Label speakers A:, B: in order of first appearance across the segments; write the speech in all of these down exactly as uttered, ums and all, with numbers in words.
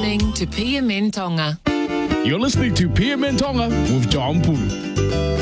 A: listening to P M N Tonga.
B: You're listening to P M N Tonga with John Pulu.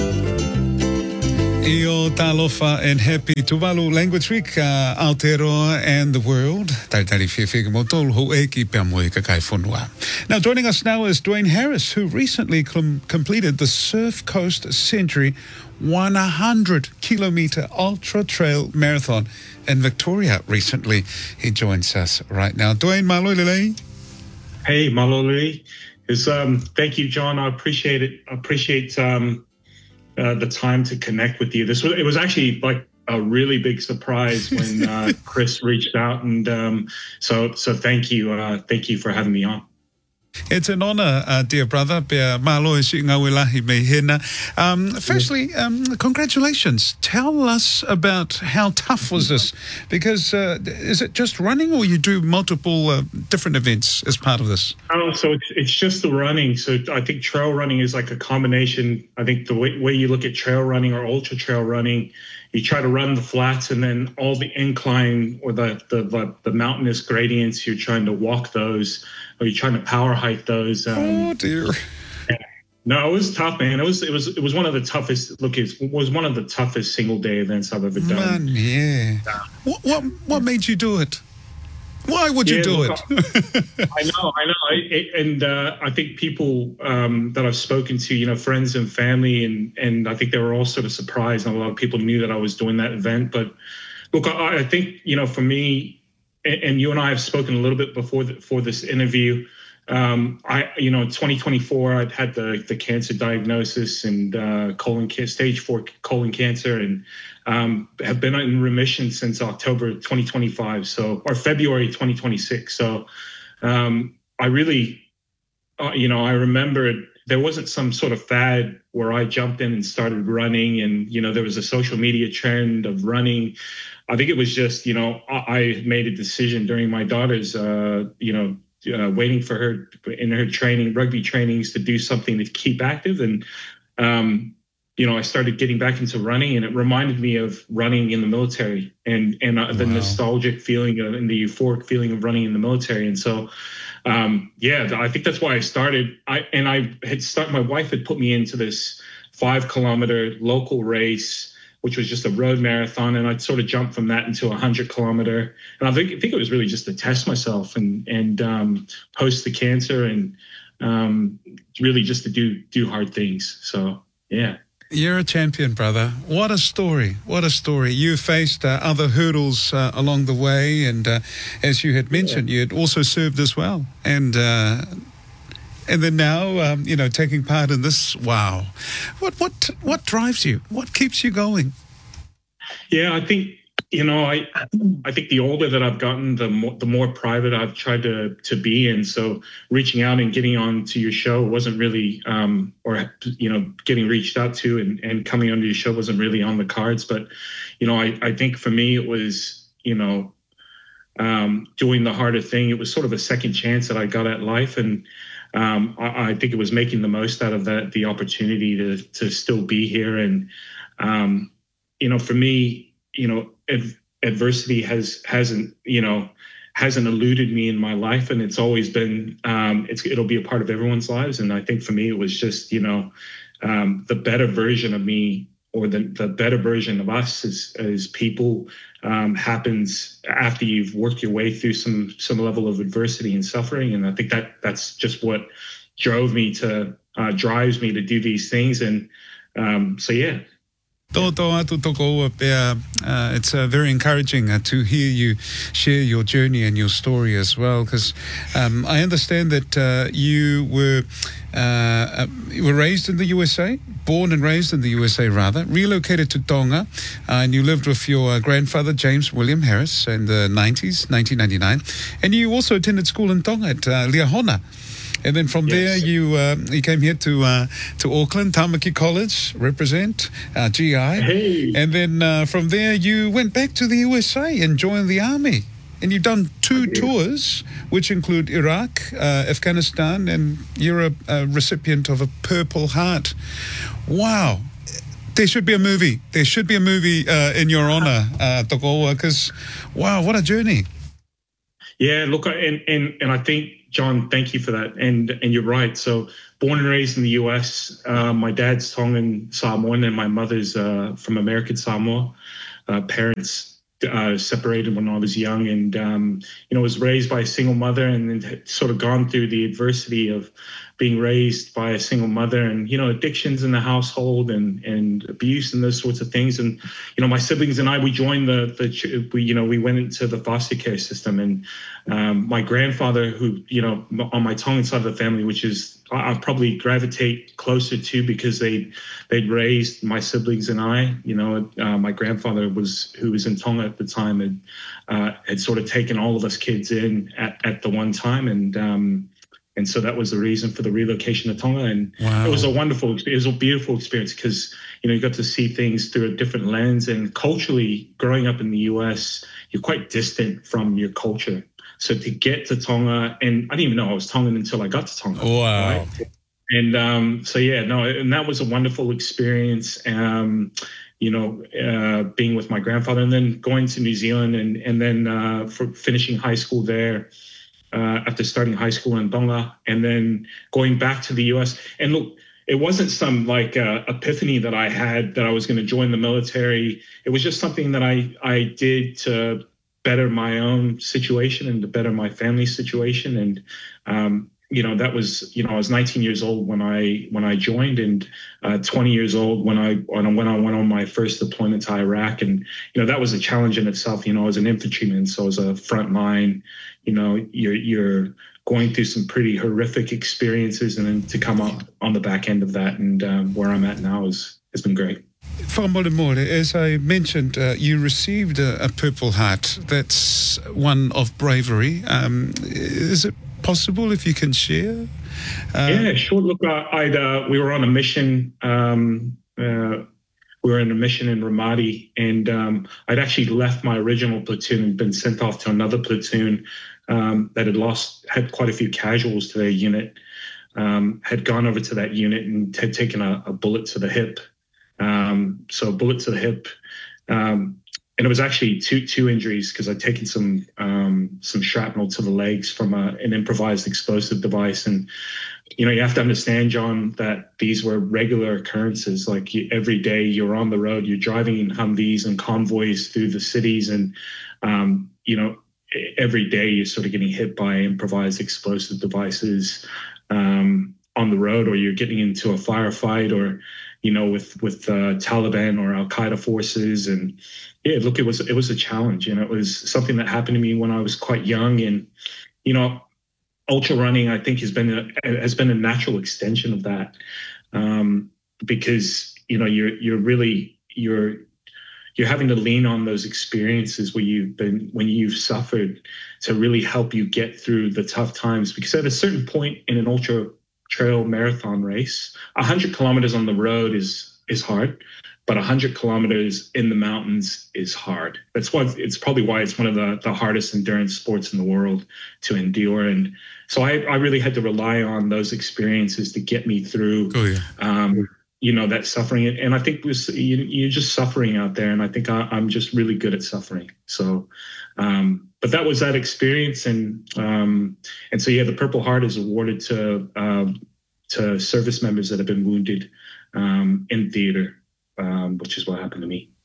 C: Io talofa and happy Tuvalu Language Week, uh, Aotearoa and the world. Taritari whiwhiga mo tolu ho e ki pia moe ka kai whonua. Now joining us now is Dwayne Harris, who recently com- completed the Surf Coast Century one hundred kilometre ultra trail marathon in Victoria recently. He joins us right now. Dwayne, malolele.
D: Hey, malolele. It's, um, thank you, John. I appreciate it. I appreciate um, uh, the time to connect with you. This was it was actually like a really big surprise when uh, Chris reached out, and um, so so thank you, uh, thank you for having me on.
C: It's an honour, uh, dear brother. Pea malo e si ngawelahi me hena. Um, firstly, um, congratulations. Tell us about how tough was this? Because uh, is it just running, or you do multiple uh, different events as part of this?
D: Oh, so it's, it's just the running. So I think trail running is like a combination. I think the way, way you look at trail running or ultra trail running, you try to run the flats, and then all the incline or the, the, the, the mountainous gradients, you're trying to walk those, or you're trying to power hike those. Um,
C: oh dear.
D: Yeah. No, it was tough, man. It was it was it was one of the toughest. Look, it was one of the toughest single day events I've ever done.
C: Man, yeah. yeah. What what what made you do it? Why would you yeah, do look,
D: it? I know, I know, I, and uh, I think people um, that I've spoken to, you know, friends and family, and and I think they were all sort of surprised, and a lot of people knew that I was doing that event. But look, I, I think, you know, for me, and, and you and I have spoken a little bit before the, for this interview. Um, I, you know, in twenty twenty-four, I'd had the the cancer diagnosis and uh, colon stage four colon cancer, and um, have been in remission since October twenty twenty-five, so or February twenty twenty-six. So um, I really, uh, you know, I remembered there wasn't some sort of fad where I jumped in and started running, and you know, there was a social media trend of running. I think it was just, you know, I, I made a decision during my daughter's, uh, you know. Uh, waiting for her in her training, rugby trainings, to do something to keep active. And, um, you know, I started getting back into running, and it reminded me of running in the military and, and uh, the wow. nostalgic feeling of, and the euphoric feeling of running in the military. And so, um, yeah, I think that's why I started. I, and I had started, my wife had put me into this five kilometer local race, which was just a road marathon, and I'd sort of jumped from that into a hundred kilometer. And I think, I think it was really just to test myself and and um, post the cancer, and um, really just to do do hard things. So yeah.
C: You're a champion, brother. What a story. What a story. You faced uh, other hurdles uh, along the way, and uh, as you had mentioned, yeah. you had also served as well. And uh, And then now, um, you know, taking part in this. Wow, what what what drives you? What keeps you going?
D: Yeah, I think you know, I I think the older that I've gotten, the more the more private I've tried to to be, and so reaching out and getting on to your show wasn't really, um, or you know, getting reached out to and, and coming onto your show wasn't really on the cards. But you know, I I think for me it was, you know, um, doing the harder thing. It was sort of a second chance that I got at life, and. Um, I, I think it was making the most out of that, the opportunity to to still be here. And, um, you know, for me, you know, ad- adversity has, hasn't, you know, hasn't eluded me in my life. And it's always been, um, it's, it'll be a part of everyone's lives. And I think for me, it was just, you know, um, the better version of me, or the, the better version of us as, as people, um, happens after you've worked your way through some some level of adversity and suffering. And I think that that's just what drove me to, uh, drives me to do these things. And um, so, yeah.
C: Uh, it's uh, very encouraging uh, to hear you share your journey and your story as well, because um, I understand that uh, you were uh, you were raised in the U S A, born and raised in the U S A rather, relocated to Tonga, uh, and you lived with your uh, grandfather James William Harris in the nineties, nineteen ninety-nine, and you also attended school in Tonga at uh, Liahona. And then from yes. there, you uh, you came here to uh, to Auckland, Tamaki College, represent uh, G I.
D: Hey.
C: And then uh, from there, you went back to the U S A and joined the army. And you've done two tours, which include Iraq, uh, Afghanistan, and you're a, a recipient of a Purple Heart. Wow. There should be a movie. There should be a movie uh, in your honor, uh, Tokoa, because, wow, what a journey.
D: Yeah, look, and, and, and I think John, thank you for that. And and you're right. So born and raised in the U S, uh, my dad's Tongan Samoan and my mother's uh, from American Samoa. Uh, parents uh, separated when I was young, and um, you know, was raised by a single mother, and then had sort of gone through the adversity of being raised by a single mother, and you know, addictions in the household, and and abuse and those sorts of things. And you know, my siblings and I, we joined the the we you know we went into the foster care system, and um, my grandfather, who you know on my Tongan side of the family, which is I probably gravitate closer to because they they'd raised my siblings and I. You know, uh, my grandfather was who was in Tonga at the time, and uh, had sort of taken all of us kids in at, at the one time, and um, and so that was the reason for the relocation to Tonga. And
C: wow.
D: It was a wonderful, it was a beautiful experience because you know you got to see things through a different lens, and culturally, growing up in the U S, you're quite distant from your culture. So to get to Tonga, and I didn't even know I was Tongan until I got to Tonga.
C: Wow.
D: Right? And um, so, yeah, no, and that was a wonderful experience, um, you know, uh, being with my grandfather, and then going to New Zealand, and, and then uh, for finishing high school there uh, after starting high school in Tonga, and then going back to the U S. And look, it wasn't some like uh, epiphany that I had that I was going to join the military. It was just something that I, I did to better my own situation and to better my family's situation. And, um, you know, that was, you know, I was nineteen years old when I when I joined, and uh, twenty years old when I when I when I went on my first deployment to Iraq. And, you know, that was a challenge in itself. You know, I was an infantryman, so I was a front line, you know, you're, you're going through some pretty horrific experiences, and then to come up on the back end of that, and um, where I'm at now is has been great.
C: Whakamolemole, as I mentioned, uh, you received a, a Purple Heart. That's one of bravery. Um, is it possible if you can share? Uh,
D: yeah, sure. Look, uh, I'd, uh, we were on a mission. Um, uh, we were on a mission in Ramadi, and um, I'd actually left my original platoon and been sent off to another platoon um, that had lost, had quite a few casualties to their unit, um, had gone over to that unit and had taken a, a bullet to the hip. Um, so a bullet to the hip, um, and it was actually two two injuries because I'd taken some um, some shrapnel to the legs from a, an improvised explosive device. And you know, you have to understand, John, that these were regular occurrences. Like you, every day you're on the road, you're driving in Humvees and convoys through the cities, and um, you know, every day you're sort of getting hit by improvised explosive devices um, on the road, or you're getting into a firefight, or you know, with with uh, Taliban or Al Qaeda forces. And yeah, look, it was it was a challenge, and it was something that happened to me when I was quite young. And you know, ultra running, I think, has been a, has been a natural extension of that, um, because you know you're you're really you're you're having to lean on those experiences where you've been when you've suffered to really help you get through the tough times. Because at a certain point in an ultra trail marathon race, one hundred kilometers on the road is is hard, but one hundred kilometers in the mountains is hard. That's why it's probably why it's one of the, the hardest endurance sports in the world to endure. And so I, I really had to rely on those experiences to get me through,
C: oh, yeah.
D: um, you know, that suffering. And I think it was, you, you're just suffering out there. And I think I, I'm just really good at suffering. So, um, but that was that experience. And um, and so, yeah, the Purple Heart is awarded to um, to service members that have been wounded um, in theater, um, which is what happened to me.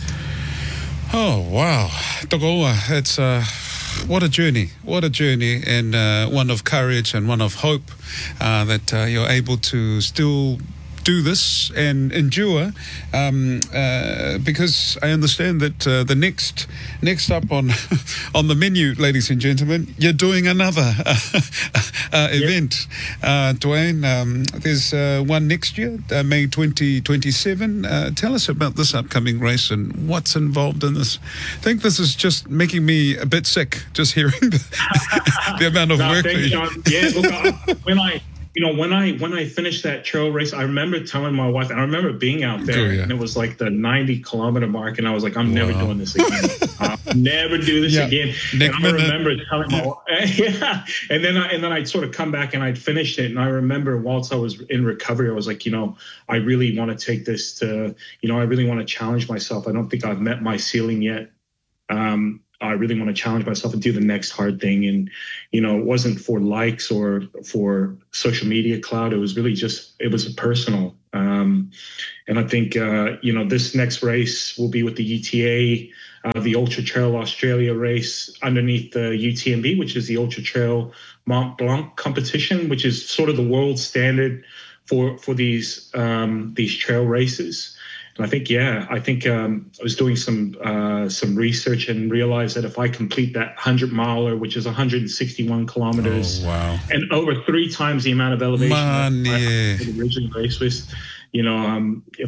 C: Oh, wow. Togoa, it's uh, what a journey. What a journey, and uh, one of courage and one of hope uh, that uh, you're able to still do this and endure, um, uh, because I understand that uh, the next next up on on the menu, ladies and gentlemen, you're doing another uh, uh, event. Uh, Dwayne, um, there's uh, one next year, uh, May twenty twenty-seven. Uh, tell us about this upcoming race and what's involved in this. I think this is just making me a bit sick, just hearing the, the amount of
D: no,
C: work.
D: Thanks, John. Yeah, look, I, when I You know, when I when I finished that trail race, I remember telling my wife, and I remember being out there, oh, yeah. and it was like the ninety kilometer mark, and I was like, I'm wow. never doing this again. I'll never do this yeah. again.
C: Nick
D: and I remember telling my wife, yeah, and then I and then I'd sort of come back and I'd finished it, and I remember whilst I was in recovery, I was like, you know, I really want to take this to, you know, I really want to challenge myself. I don't think I've met my ceiling yet. Um, I really want to challenge myself and do the next hard thing. And, you know, it wasn't for likes or for social media clout. It was really just, it was personal. Um, and I think, uh, you know, this next race will be with the U T A, uh, the Ultra Trail Australia race underneath the U T M B, which is the Ultra Trail Mont Blanc competition, which is sort of the world standard for, for these, um, these trail races. And I think, yeah, I think um, I was doing some uh, some research and realized that if I complete that hundred miler, which is one hundred sixty-one kilometers,
C: Oh, wow.
D: and over three times the amount of elevation
C: Man,
D: that I
C: yeah.
D: had originally raced with, you know, um, if